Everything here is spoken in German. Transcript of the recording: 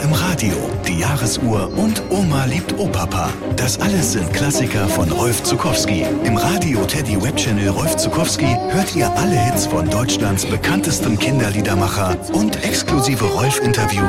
im Radio, die Jahresuhr und Oma liebt Opapa. Das alles sind Klassiker von Rolf Zuckowski. Im Radio Teddy Web Channel Rolf Zuckowski hört ihr alle Hits von Deutschlands bekanntestem Kinderliedermacher und exklusive Rolf-Interviews